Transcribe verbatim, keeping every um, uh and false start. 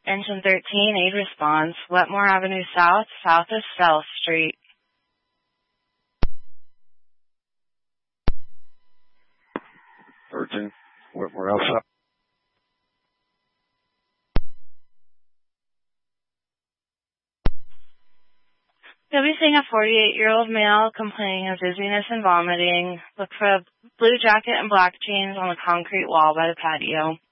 Engine thirteen, aid response, Wetmore Avenue South, south of South Street. thirteen, Wetmore outside. You'll be seeing a forty-eight-year-old male complaining of dizziness and vomiting. Look for a blue jacket and black jeans on the concrete wall by the patio.